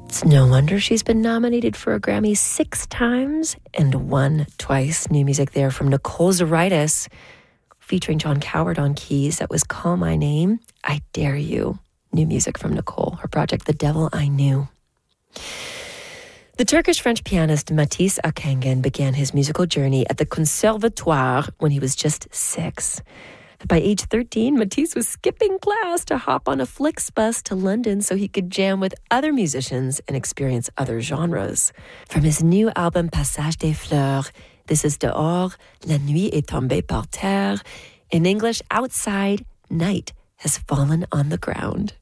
It's no wonder she's been nominated for a Grammy 6 times and won twice. New music there from Nicole Zaritis, featuring John Coward on keys. That was Call My Name, I Dare You. New music from Nicole, her project The Devil I Knew. The Turkish-French pianist Matisse Akangan began his musical journey at the Conservatoire when he was just 6. But by age 13, Matisse was skipping class to hop on a Flixbus to London so he could jam with other musicians and experience other genres. From his new album Passage des Fleurs, this is Dehors, La nuit est tombée par terre. In English, outside, night has fallen on the ground.